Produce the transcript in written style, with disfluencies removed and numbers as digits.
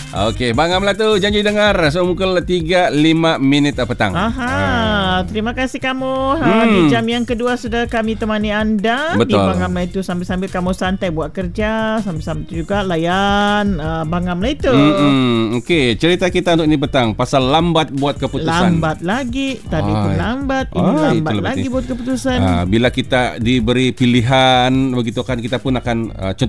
Okey, Bang Amla tu janji dengar pukul 3.05 petang. Terima kasih kamu. Di jam yang kedua sudah kami temani anda. Betul. Di Bang Amla itu sambil-sambil kamu santai buat kerja, sambil-sambil juga layan Bang Amla itu. Okey, cerita kita untuk ini petang pasal lambat buat keputusan. Lambat lagi, tadi pun lambat, ini lambat lagi buat keputusan. Bila kita diberi pilihan begitu kan, kita pun akan contoh